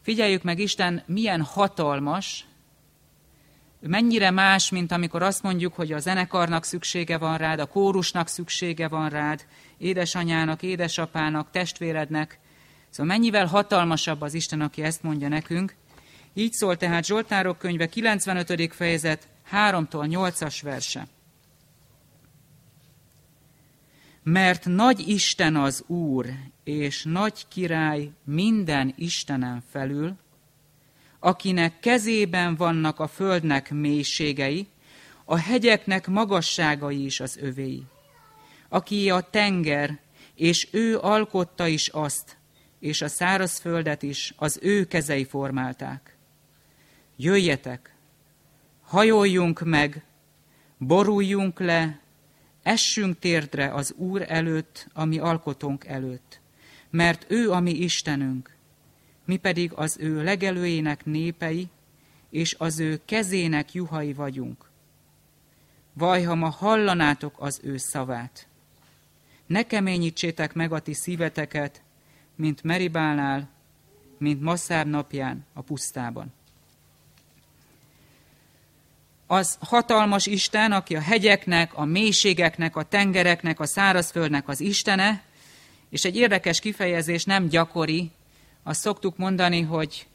Figyeljük meg, Isten milyen hatalmas, mennyire más, mint amikor azt mondjuk, hogy a zenekarnak szüksége van rád, a kórusnak szüksége van rád, édesanyának, édesapának, testvérednek. Szóval mennyivel hatalmasabb az Isten, aki ezt mondja nekünk. Így szól tehát Zsoltárok könyve 95. fejezet 3-tól 8-as verse. Mert nagy Isten az Úr, és nagy király minden istenen felül, akinek kezében vannak a földnek mélységei, a hegyeknek magasságai is az övéi. Aki a tenger, és ő alkotta is azt, és a szárazföldet is az ő kezei formálták. Jöjjetek, hajoljunk meg, boruljunk le, essünk térdre az Úr előtt, a mi alkotónk előtt, mert ő a mi Istenünk, mi pedig az ő legelőjének népei, és az ő kezének juhai vagyunk. Vaj, ha ma hallanátok az ő szavát. Ne keményítsétek meg a ti szíveteket, mint Meribánál, mint Masszáb napján a pusztában. Az hatalmas Isten, aki a hegyeknek, a mélységeknek, a tengereknek, a szárazföldnek az Istene, és egy érdekes kifejezés, nem gyakori, azt szoktuk mondani, hogy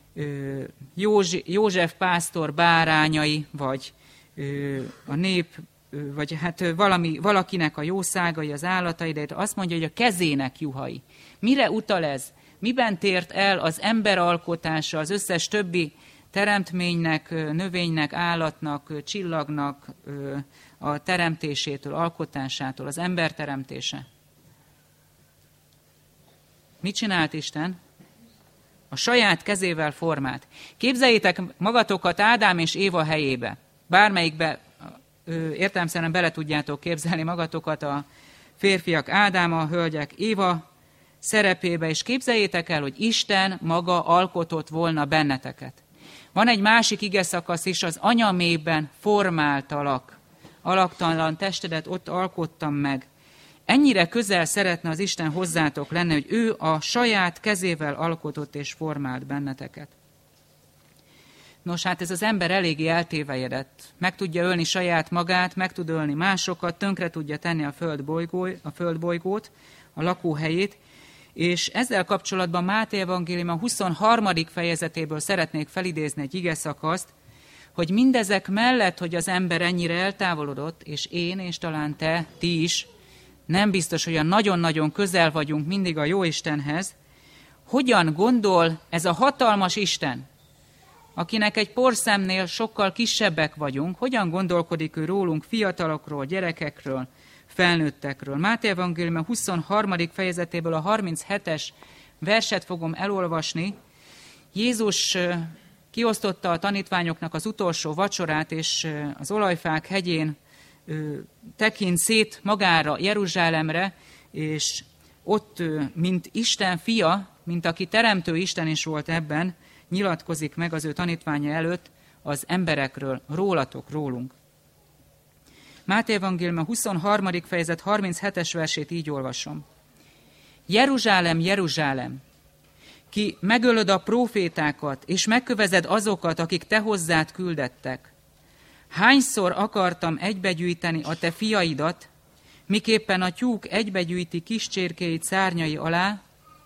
József pásztor bárányai, vagy a nép, vagy hát valakinek a jószágai, az állatai, de azt mondja, hogy a kezének juhai. Mire utal ez? Miben tért el az ember alkotása, az összes többi teremtménynek, növénynek, állatnak, csillagnak a teremtésétől, alkotásától, az ember teremtése? Mit csinált Isten? A saját kezével formált. Képzeljétek magatokat Ádám és Éva helyébe. Bármelyikbe értelemszerűen bele tudjátok képzelni magatokat, a férfiak Ádám, a hölgyek Éva szerepébe, és képzeljétek el, hogy Isten maga alkotott volna benneteket. Van egy másik igeszakasz is, az anyaméhben formáltalak. Alaktalan testedet ott alkottam meg. Ennyire közel szeretne az Isten hozzátok lenni, hogy ő a saját kezével alkotott és formált benneteket. Nos, hát ez az ember eléggé eltévejedett. Meg tudja ölni saját magát, meg tud ölni másokat, tönkre tudja tenni a földbolygót, a lakóhelyét, és ezzel kapcsolatban Máté evangélium a 23. fejezetéből szeretnék felidézni egy igeszakaszt, hogy mindezek mellett, hogy az ember ennyire eltávolodott, és én, és talán te, ti is, nem biztos, hogy nagyon-nagyon közel vagyunk mindig a Jóistenhez, hogyan gondol ez a hatalmas Isten, akinek egy porszemnél sokkal kisebbek vagyunk, hogyan gondolkodik ő rólunk, fiatalokról, gyerekekről, felnőttekről. Máté evangélium a 23. fejezetéből a 37-es verset fogom elolvasni. Jézus kiosztotta a tanítványoknak az utolsó vacsorát, és az olajfák hegyén tekint szét magára, Jeruzsálemre, és ott, mint Isten fia, mint aki teremtő Isten is volt ebben, nyilatkozik meg az ő tanítványa előtt az emberekről, rólunk. Máté evangélium a 23. fejezet 37-es versét így olvasom. Jeruzsálem, Jeruzsálem, ki megölöd a prófétákat, és megkövezed azokat, akik te hozzád küldettek. Hányszor akartam egybegyűjteni a te fiaidat, miképpen a tyúk egybegyűjti kis csirkéit szárnyai alá,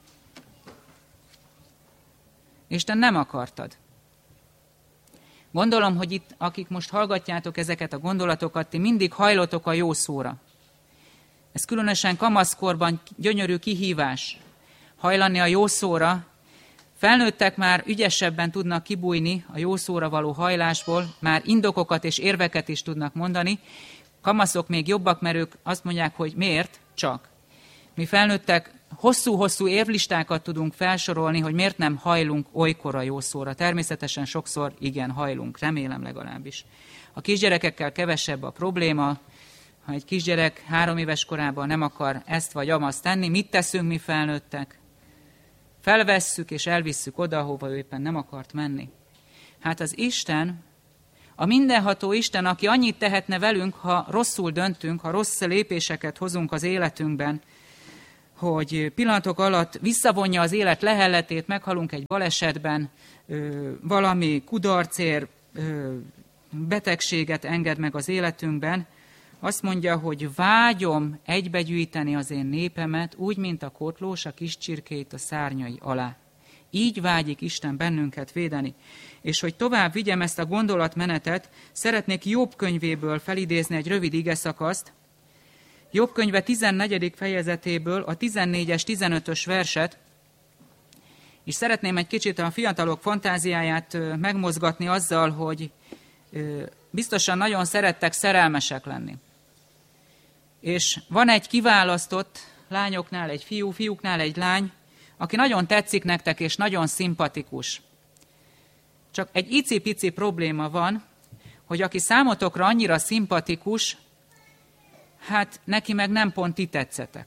és te nem akartad. Gondolom, hogy itt, akik most hallgatjátok ezeket a gondolatokat, ti mindig hajlotok a jó szóra. Ez különösen kamaszkorban gyönyörű kihívás, hajlani a jó szóra. Felnőttek már ügyesebben tudnak kibújni a jó szóra való hajlásból, már indokokat és érveket is tudnak mondani. Kamaszok még jobbak, mert ők azt mondják, hogy miért csak. Mi felnőttek hosszú-hosszú érvlistákat tudunk felsorolni, hogy miért nem hajlunk olykor a jó szóra. Természetesen sokszor igen hajlunk, remélem legalábbis. A kisgyerekekkel kevesebb a probléma. Ha egy kisgyerek 3 éves korában nem akar ezt vagy amazt tenni, mit teszünk mi felnőttek? Felvesszük és elvisszük oda, ahova ő éppen nem akart menni. Hát az Isten, a mindenható Isten, aki annyit tehetne velünk, ha rosszul döntünk, ha rossz lépéseket hozunk az életünkben, hogy pillanatok alatt visszavonja az élet lehelletét, meghalunk egy balesetben, valami kudarcér, betegséget enged meg az életünkben. Azt mondja, hogy vágyom egybegyűjteni az én népemet, úgy, mint a kotlós a kis csirkét a szárnyai alá. Így vágyik Isten bennünket védeni. És hogy tovább vigyem ezt a gondolatmenetet, szeretnék Jobb könyvéből felidézni egy rövid igeszakaszt. Jobb könyve 14. fejezetéből a 14-es, 15-ös verset, és szeretném egy kicsit a fiatalok fantáziáját megmozgatni azzal, hogy biztosan nagyon szerettek szerelmesek lenni. És van egy kiválasztott lányoknál egy fiú, fiúknál egy lány, aki nagyon tetszik nektek, és nagyon szimpatikus. Csak egy icipici probléma van, hogy aki számotokra annyira szimpatikus, hát neki meg nem pont ti tetszetek.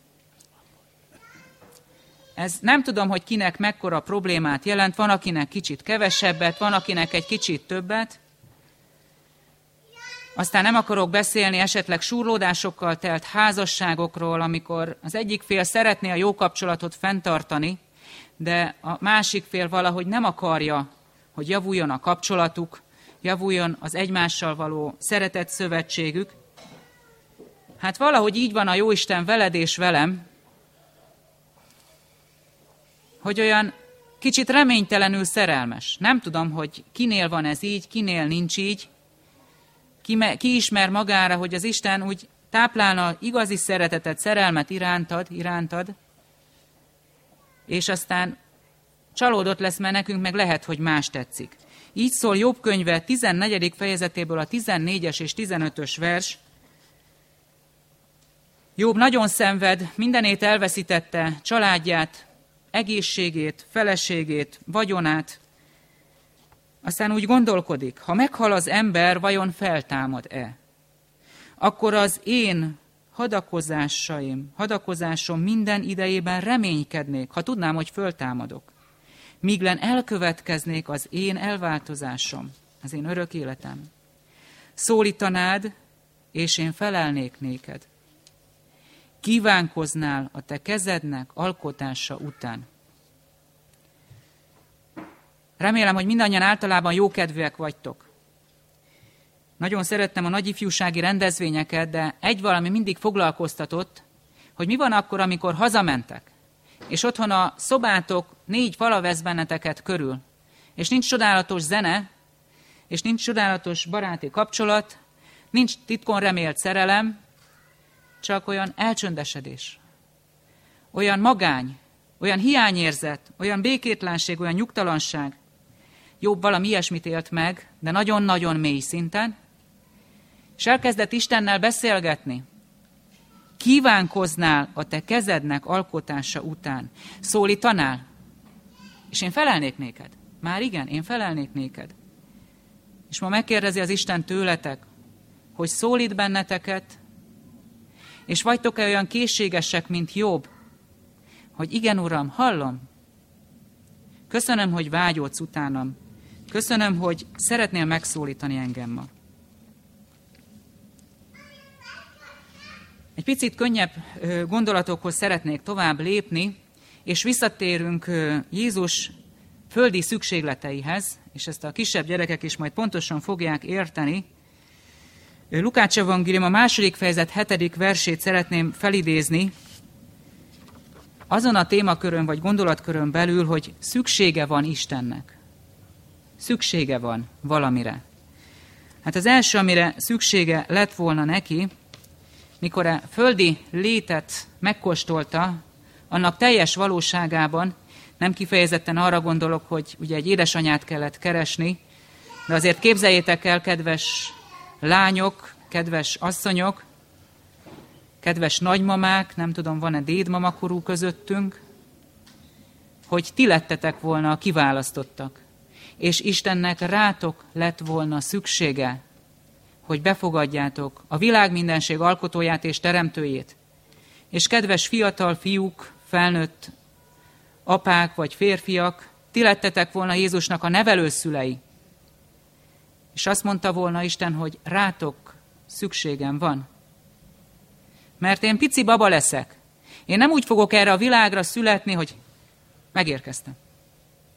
Ez nem tudom, hogy kinek mekkora problémát jelent, van akinek kicsit kevesebbet, van akinek egy kicsit többet. Aztán nem akarok beszélni esetleg súrlódásokkal telt házasságokról, amikor az egyik fél szeretné a jó kapcsolatot fenntartani, de a másik fél valahogy nem akarja, hogy javuljon a kapcsolatuk, javuljon az egymással való szeretett szövetségük. Hát valahogy így van a Jóisten veled és velem, hogy olyan kicsit reménytelenül szerelmes. Nem tudom, hogy kinél van ez így, kinél nincs így. Ki ismer magára, hogy az Isten úgy táplálna igazi szeretetet, szerelmet irántad, és aztán csalódott lesz, mert nekünk meg lehet, hogy más tetszik. Így szól Jobb könyve 14. fejezetéből a 14-es és 15-ös vers. Jobb nagyon szenved, mindenét elveszítette, családját, egészségét, feleségét, vagyonát. Aztán úgy gondolkodik, ha meghal az ember, vajon feltámad-e? Akkor az én hadakozásom minden idejében reménykednék, ha tudnám, hogy föltámadok. Míglen elkövetkeznék az én elváltozásom, az én örök életem. Szólítanád, és én felelnék néked. Kívánkoznál a te kezednek alkotása után. Remélem, hogy mindannyian általában jókedvűek vagytok. Nagyon szerettem a nagyifjúsági rendezvényeket, de egy valami mindig foglalkoztatott, hogy mi van akkor, amikor hazamentek, és otthon a szobátok 4 fala vesz benneteket körül, és nincs csodálatos zene, és nincs csodálatos baráti kapcsolat, nincs titkon remélt szerelem, csak olyan elcsöndesedés, olyan magány, olyan hiányérzet, olyan békétlenség, olyan nyugtalanság. Jobb valami ilyesmit élt meg, de nagyon-nagyon mély szinten, és elkezdett Istennel beszélgetni. Kívánkoznál a te kezednek alkotása után. Szólítanál, és én felelnék néked. Már igen, én felelnék néked. És ma megkérdezi az Isten tőletek, hogy szólít benneteket, és vagytok-e olyan készségesek, mint Jobb, hogy igen, Uram, hallom. Köszönöm, hogy vágyódsz utánam. Köszönöm, hogy szeretnél megszólítani engem ma. Egy picit könnyebb gondolatokhoz szeretnék tovább lépni, és visszatérünk Jézus földi szükségleteihez, és ezt a kisebb gyerekek is majd pontosan fogják érteni. Lukács evangélium a 2. fejezet 7. versét szeretném felidézni, azon a témakörön vagy gondolatkörön belül, hogy szüksége van Istennek. Szüksége van valamire. Hát az első, amire szüksége lett volna neki, mikor a földi létet megkóstolta, annak teljes valóságában, nem kifejezetten arra gondolok, hogy ugye egy édesanyát kellett keresni, de azért képzeljétek el, kedves lányok, kedves asszonyok, kedves nagymamák, nem tudom, van-e dédmamakorú közöttünk, hogy ti lettetek volna a kiválasztottak, és Istennek rátok lett volna szüksége, hogy befogadjátok a világ mindenség alkotóját és teremtőjét. És kedves fiatal fiúk, felnőtt apák vagy férfiak, ti lettetek volna Jézusnak a nevelőszülei. És azt mondta volna Isten, hogy rátok szükségem van. Mert én pici baba leszek, Én nem úgy fogok erre a világra születni, hogy megérkeztem.